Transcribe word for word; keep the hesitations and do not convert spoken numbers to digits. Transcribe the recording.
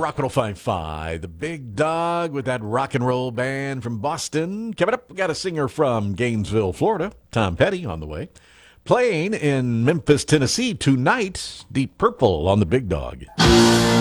Rock one oh five point five, the big dog with that rock and roll band from Boston. Coming up, we got a singer from Gainesville, Florida, Tom Petty on the way. Playing in Memphis, Tennessee tonight, Deep Purple on the big dog.